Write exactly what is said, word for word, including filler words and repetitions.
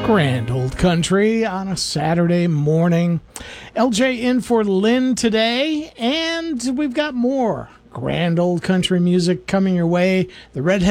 Grand Old Country on a Saturday morning. L J in for Lynn today, and we've got more Grand Old Country music coming your way. The Redhead